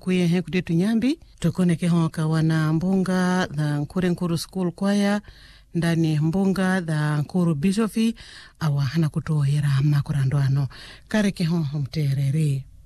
kuye kudetu nyambi tukoneke hoka wana mbunga the Nkuru School Choir ndani mbunga the Nkuru Bishofi awa hana kutohera makurandwano kareke ho mterere